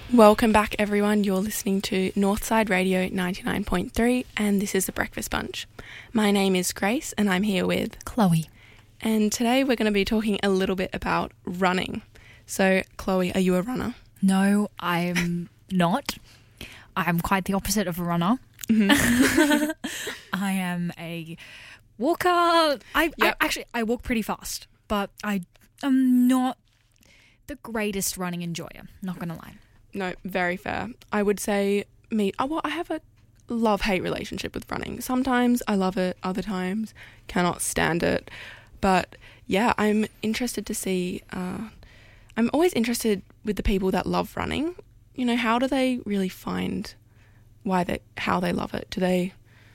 Welcome back, everyone. You're listening to Northside Radio 99.3, and this is The Breakfast Bunch. My name is Grace, and I'm here with Chloe. And today we're going to be talking a little bit about running. So, Chloe, are you a runner? No, I'm not. I'm quite the opposite of a runner. Mm-hmm. I am a walker. I walk pretty fast, but I am not the greatest running enjoyer, not going to lie. No, very fair. I would say I have a love-hate relationship with running. Sometimes I love it, other times cannot stand it. But yeah, I'm interested to see, I'm always interested with the people that love running. You know, how do they really find how they love it? Do they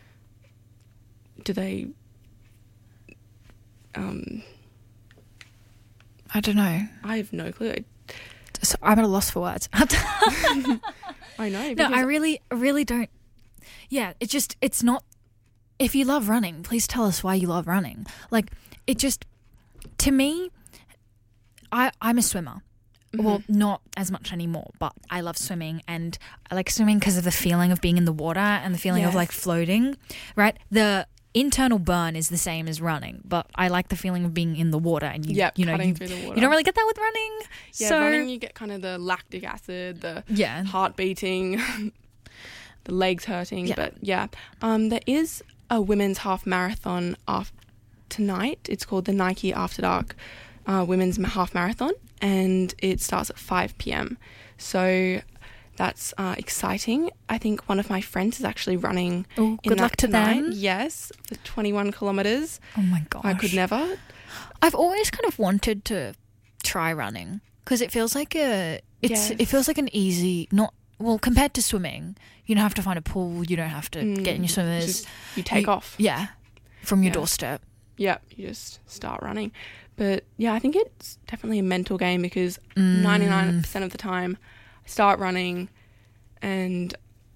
I don't know. I have no clue. So I'm at a loss for words. I know. No, I really don't. Yeah, it's not. If you love running, please tell us why you love running. Like, it just, to me, I'm a swimmer. Mm-hmm. Well, not as much anymore, but I love swimming, and I like swimming because of the feeling of being in the water and the feeling of like floating, right? The internal burn is the same as running, but I like the feeling of being in the water, and you know, through the water. You don't really get that with running. Yeah, so, running you get kind of the lactic acid, the heart beating, the legs hurting. Yeah. But yeah, there is a women's half marathon tonight. It's called the Nike After Dark Women's Half Marathon, and it starts at 5 p.m. So that's exciting. I think one of my friends is actually running. Oh, good luck to them. Yes, for 21 kilometres. Oh my gosh. I could never. I've always kind of wanted to try running because it feels like it feels like an easy, compared to swimming, you don't have to find a pool, you don't have to get in your swimmers. You take off. Yeah, from your doorstep. Yeah, you just start running. But yeah, I think it's definitely a mental game because 99% of the time I start running and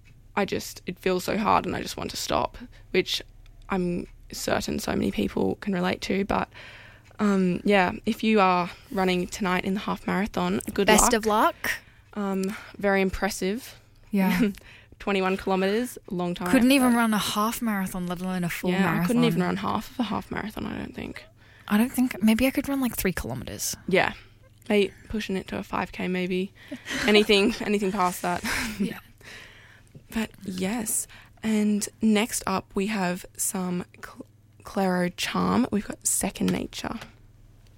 it feels so hard and I just want to stop, which I'm certain so many people can relate to. But if you are running tonight in the half marathon, good luck. Best of luck. Very impressive. Yeah. 21 kilometres, long time. Couldn't even run a half marathon, let alone a full marathon. I couldn't even run half of a half marathon, I don't think. Maybe I could run like 3 kilometres. Yeah. Maybe pushing it to a 5K maybe. Anything past that. Yeah. But yes. And next up we have some Clairo Charm. We've got Second Nature.